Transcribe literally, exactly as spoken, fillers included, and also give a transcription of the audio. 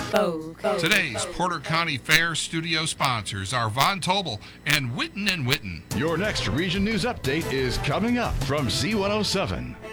Today's Porter County Fair studio sponsors are Von Tobel and Witten and Witten. Your next Region News Update is coming up from Z one oh seven.